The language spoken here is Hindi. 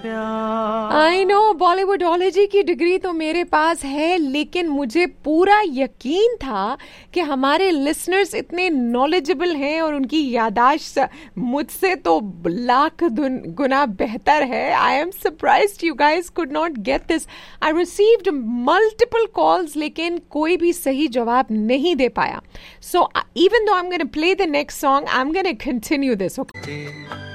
आई नो बॉलीवुडोलॉजी की डिग्री तो मेरे पास है, लेकिन मुझे पूरा यकीन था कि हमारे लिसनर्स इतने नॉलेजेबल हैं और उनकी यादाश्त मुझसे तो लाख गुना बेहतर है. I am surprised you guys could not get this. I received multiple calls, लेकिन कोई भी सही जवाब नहीं दे पाया. So even though I am gonna play the next song, I am gonna continue this. Okay.